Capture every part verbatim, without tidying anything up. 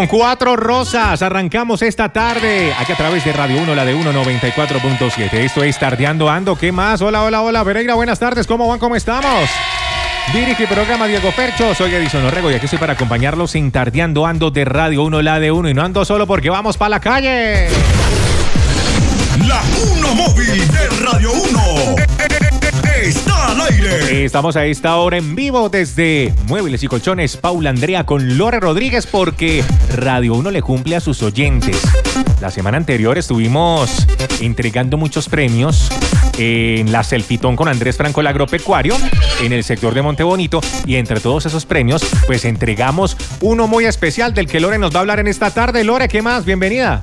Con cuatro rosas arrancamos esta tarde aquí a través de Radio uno, la de uno noventa y cuatro punto siete. Esto es Tardeando Ando. ¿Qué más? Hola, hola, hola. Pereira, buenas tardes. ¿Cómo van? ¿Cómo estamos? Dirige el programa Diego Fercho. Soy Edison Orrego y aquí estoy para acompañarlos en Tardeando Ando de Radio uno, la de uno. Y no ando solo porque vamos para la calle. La uno móvil de Radio uno está al aire. Estamos a esta hora en vivo desde Muebles y Colchones Paula Andrea con Lore Rodríguez porque Radio uno le cumple a sus oyentes. La semana anterior estuvimos entregando muchos premios en la Selfitón con Andrés Franco, el agropecuario, en el sector de Montebonito, y entre todos esos premios, pues entregamos uno muy especial del que Lore nos va a hablar en esta tarde. Lore, ¿qué más? Bienvenida.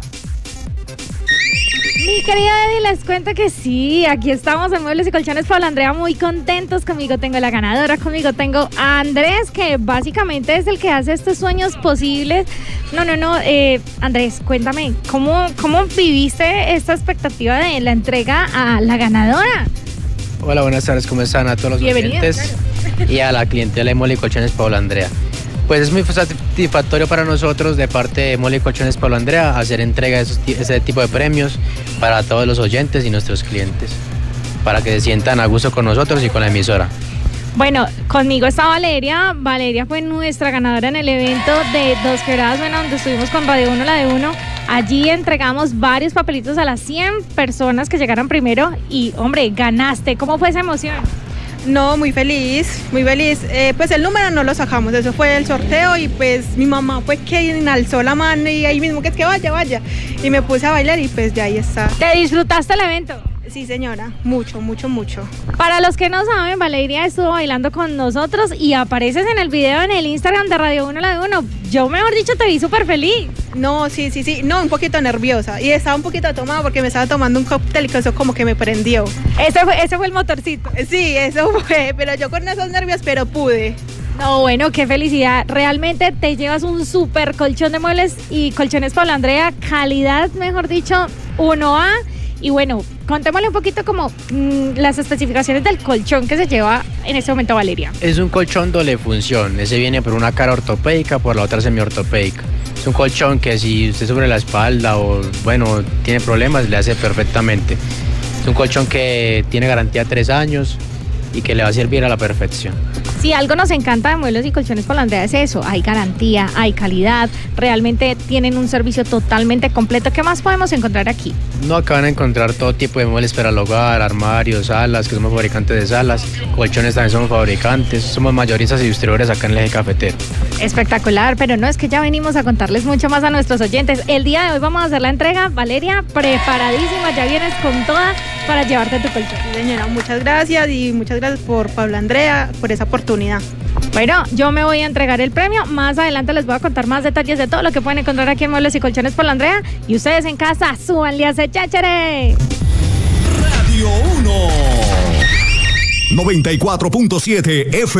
Mi querida Eddie, les cuento que sí, aquí estamos en Muebles y Colchones Paula Andrea, muy contentos. Conmigo tengo la ganadora, conmigo tengo a Andrés, que básicamente es el que hace estos sueños posibles. No, no, no, eh, Andrés, cuéntame, ¿cómo, ¿cómo viviste esta expectativa de la entrega a la ganadora? Hola, buenas tardes, ¿cómo están? A todos los Bienvenido, oyentes claro. Y a la clientela de Muebles y Colchones Paula Andrea. Pues es muy satisfactorio para nosotros de parte de Muebles y Colchones Paula Andrea hacer entrega de esos, ese tipo de premios para todos los oyentes y nuestros clientes, para que se sientan a gusto con nosotros y con la emisora. Bueno, conmigo está Valeria. Valeria fue nuestra ganadora en el evento de Dos Quebradas, bueno, donde estuvimos con Radio uno, la de uno. Allí entregamos varios papelitos a las cien personas que llegaron primero y, hombre, ganaste. ¿Cómo fue esa emoción? No, muy feliz, muy feliz. Eh, pues el número no lo sacamos, eso fue el sorteo y pues mi mamá fue quien alzó la mano y ahí mismo que es que vaya, vaya. Y me puse a bailar y pues ya ahí está. ¿Te disfrutaste el evento? Sí, señora, mucho, mucho, mucho. Para los que no saben, Valeria estuvo bailando con nosotros y apareces en el video en el Instagram de Radio uno, la de uno. Yo, mejor dicho, te vi súper feliz. No, sí, sí, sí, no, un poquito nerviosa y estaba un poquito tomada porque me estaba tomando un cóctel y eso como que me prendió. Ese fue, ese fue el motorcito. Sí, eso fue, pero yo con esos nervios, pero pude. No, bueno, qué felicidad. Realmente te llevas un súper colchón de Muebles y Colchones Paula Andrea, calidad, mejor dicho, uno A. Y bueno, contémosle un poquito como mmm, las especificaciones del colchón que se lleva en este momento, Valeria. Es un colchón doble función, ese viene por una cara ortopédica, por la otra semiortopédica. Es un colchón que si usted sobre la espalda o bueno, tiene problemas, le hace perfectamente. Es un colchón que tiene garantía tres años y que le va a servir a la perfección. Si algo nos encanta de Muebles y Colchones Paula Andrea es eso, hay garantía, hay calidad, realmente tienen un servicio totalmente completo. ¿Qué más podemos encontrar aquí? No, acá van a encontrar todo tipo de muebles para el hogar, armarios, salas, que somos fabricantes de salas, colchones también somos fabricantes, somos mayoristas y distribuidores acá en el eje cafetero. Espectacular, pero no, es que ya venimos a contarles mucho más a nuestros oyentes. El día de hoy vamos a hacer la entrega. Valeria, preparadísima, ya vienes con toda para llevarte tu colchón. Señora, muchas gracias y muchas gracias por Paula Andrea, por esa oportunidad. Bueno, yo me voy a entregar el premio. Más adelante les voy a contar más detalles de todo lo que pueden encontrar aquí en Muebles y Colchones Paula Andrea. Y ustedes en casa, súbanle a ese cháchere. Radio uno noventa y cuatro punto siete F